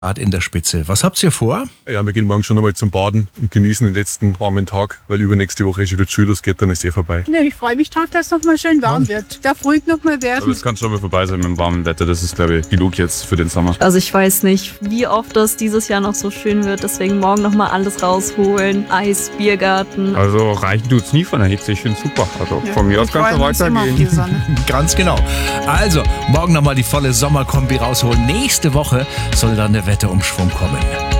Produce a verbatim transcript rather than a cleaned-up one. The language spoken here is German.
Grad in der Spitze. Was habt ihr vor? Ja, wir gehen morgen schon einmal zum Baden und genießen den letzten warmen Tag, weil übernächste Woche schon wieder die Schule losgeht, dann ist eh vorbei. Ja, ich freue mich drauf, dass es noch mal schön warm wird. Darf ruhig noch mal werden. Aber es kann schon mal vorbei sein mit dem warmen Wetter. Das ist, glaube ich, genug jetzt für den Sommer. Also ich weiß nicht, wie oft das dieses Jahr noch so schön wird. Deswegen morgen noch mal alles rausholen. Eis, Biergarten. Also reichen tut's nie von der Hitze. Ich finde es super. Also Ja, von mir wir aus kann freuen es uns immer auf die weitergehen. Sonne. Ganz genau. Also, morgen nochmal die volle Sommerkombi rausholen. Nächste Woche soll dann der Wetterumschwung kommen.